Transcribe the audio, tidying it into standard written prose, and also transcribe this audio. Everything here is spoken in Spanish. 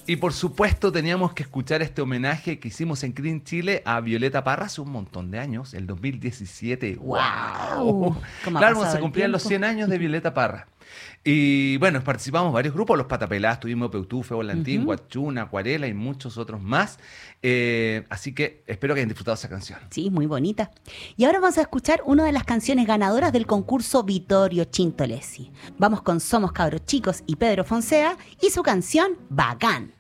Y por supuesto teníamos que escuchar este homenaje que hicimos en Clean Chile a Violeta Parra hace un montón de años, el 2017. ¡Guau! ¿Cómo ha Claro, pasado se el cumplían los tiempo? 100 años de Violeta Parra. Y bueno, participamos varios grupos, Los Patapelás, tuvimos Peutufe, Volantín, Guachuna, Acuarela y muchos otros más. Así que espero que hayan disfrutado esa canción. Sí, muy bonita. Y ahora vamos a escuchar una de las canciones ganadoras del concurso Vittorio Chintolesi. Vamos con Somos Cabros Chicos y Pedro Fonsea y su canción Bacán.